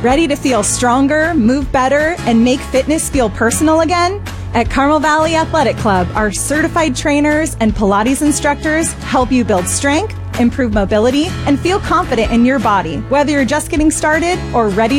Ready to feel stronger, move better, and make fitness feel personal again? At Carmel Valley Athletic Club, our certified trainers and Pilates instructors help you build strength, improve mobility, and feel confident in your body, whether you're just getting started or ready